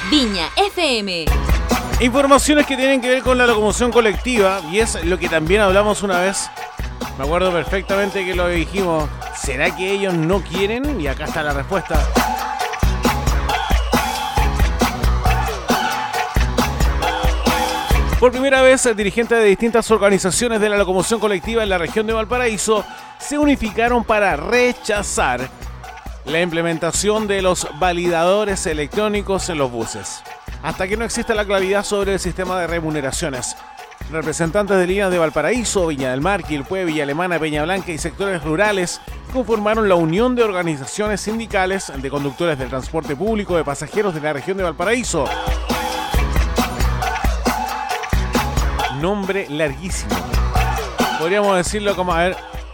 Viña FM. Informaciones que tienen que ver con la locomoción colectiva, y es lo que también hablamos una vez. Me acuerdo perfectamente que lo dijimos. ¿Será que ellos no quieren? Y acá está la respuesta. Por primera vez, dirigentes de distintas organizaciones de la locomoción colectiva en la región de Valparaíso se unificaron para rechazar la implementación de los validadores electrónicos en los buses, hasta que no exista la claridad sobre el sistema de remuneraciones. Representantes de líneas de Valparaíso, Viña del Mar, Quilpué, Villa Alemana, Peña Blanca y sectores rurales conformaron la Unión de Organizaciones Sindicales de Conductores del Transporte Público de Pasajeros de la región de Valparaíso. Nombre larguísimo. Podríamos decirlo como, a ver,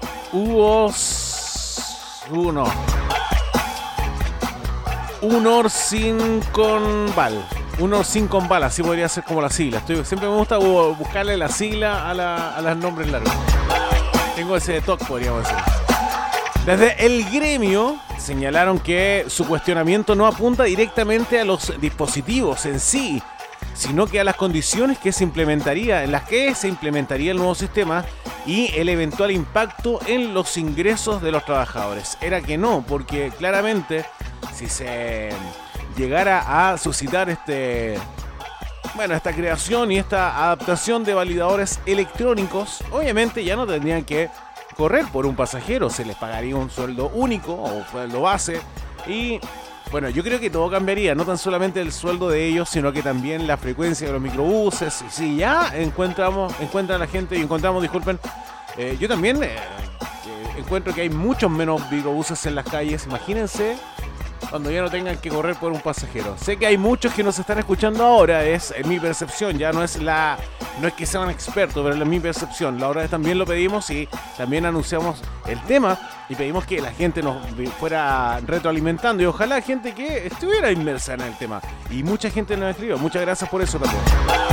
Unor sin conval. Unor sin conval, así podría ser como la sigla. Siempre me gusta buscarle la sigla a los nombres largos. Tengo ese toque, podríamos decir. Desde el gremio señalaron que su cuestionamiento no apunta directamente a los dispositivos en sí, sino que a las condiciones en las que se implementaría el nuevo sistema y el eventual impacto en los ingresos de los trabajadores. Era que no, porque claramente si se llegara a suscitar esta creación y esta adaptación de validadores electrónicos, obviamente ya no tendrían que correr por un pasajero, se les pagaría un sueldo único o sueldo base y bueno, yo creo que todo cambiaría, no tan solamente el sueldo de ellos, sino que también la frecuencia de los microbuses. Y si ya encontramos yo también encuentro que hay muchos menos microbuses en las calles. Imagínense cuando ya no tengan que correr por un pasajero. Sé que hay muchos que nos están escuchando ahora, es mi percepción, ya no es que sean expertos, pero es mi percepción. La otra vez también lo pedimos y también anunciamos el tema y pedimos que la gente nos fuera retroalimentando y ojalá gente que estuviera inmersa en el tema. Y mucha gente nos escribió, muchas gracias por eso también.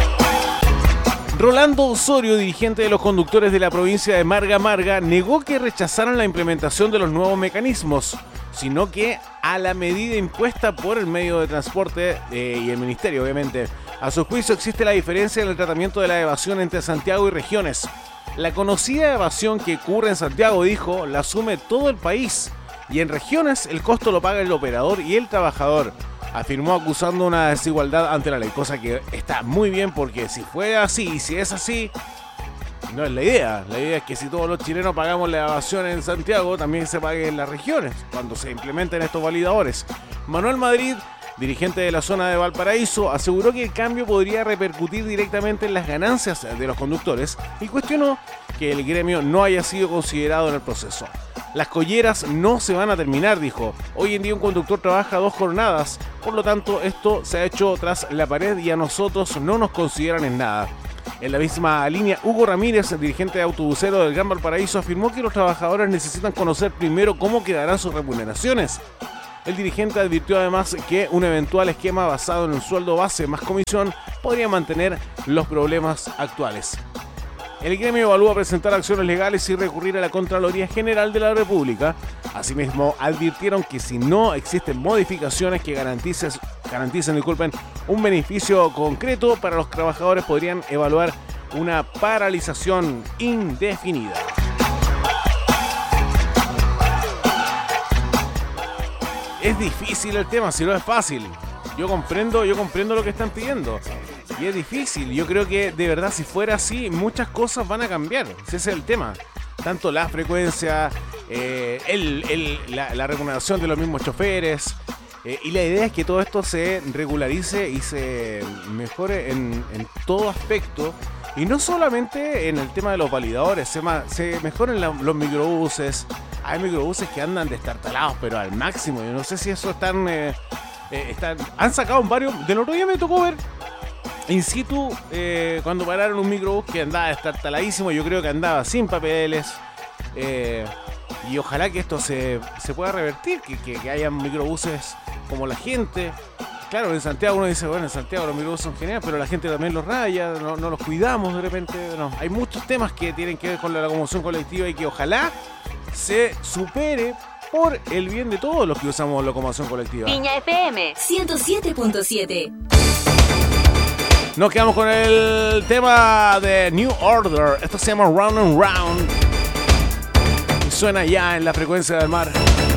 Rolando Osorio, dirigente de los conductores de la provincia de Marga Marga, negó que rechazaran la implementación de los nuevos mecanismos, sino que a la medida impuesta por el medio de transporte y el ministerio, obviamente. A su juicio existe la diferencia en el tratamiento de la evasión entre Santiago y regiones. La conocida evasión que ocurre en Santiago, dijo, la asume todo el país y en regiones el costo lo paga el operador y el trabajador. Afirmó acusando una desigualdad ante la ley, cosa que está muy bien porque si fue así y si es así, no es la idea. La idea es que si todos los chilenos pagamos la evasión en Santiago, también se pague en las regiones cuando se implementen estos validadores. Manuel Madrid, dirigente de la zona de Valparaíso, aseguró que el cambio podría repercutir directamente en las ganancias de los conductores y cuestionó que el gremio no haya sido considerado en el proceso. Las colleras no se van a terminar, dijo. Hoy en día un conductor trabaja 2 jornadas, por lo tanto esto se ha hecho tras la pared y a nosotros no nos consideran en nada. En la misma línea, Hugo Ramírez, dirigente de autobusero del Gran Valparaíso, afirmó que los trabajadores necesitan conocer primero cómo quedarán sus remuneraciones. El dirigente advirtió además que un eventual esquema basado en un sueldo base más comisión podría mantener los problemas actuales. El gremio evalúa presentar acciones legales y recurrir a la Contraloría General de la República. Asimismo, advirtieron que si no existen modificaciones que garanticen un beneficio concreto para los trabajadores, podrían evaluar una paralización indefinida. Es difícil el tema, si no es fácil. Yo comprendo lo que están pidiendo. Y es difícil. Yo creo que de verdad si fuera así, muchas cosas van a cambiar. Ese es el tema. Tanto la frecuencia, la remuneración de los mismos choferes. Y la idea es que todo esto se regularice y se mejore en todo aspecto. Y no solamente en el tema de los validadores, se mejoren los microbuses. Hay microbuses que andan destartalados, pero al máximo. Yo no sé si eso han sacado varios. Del otro día me tocó ver in situ cuando pararon un microbús que andaba destartaladísimo. Yo creo que andaba sin papeles. Y ojalá que esto se pueda revertir, que haya microbuses como la gente. Claro, en Santiago uno dice, bueno, en Santiago los microbuses son geniales, pero la gente también los raya, no los cuidamos de repente. No. Hay muchos temas que tienen que ver con la locomoción colectiva y que ojalá se supere por el bien de todos los que usamos locomoción colectiva. Viña FM 107.7. Nos quedamos con el tema de New Order. Esto se llama Round and Round. Y suena ya en la frecuencia del mar.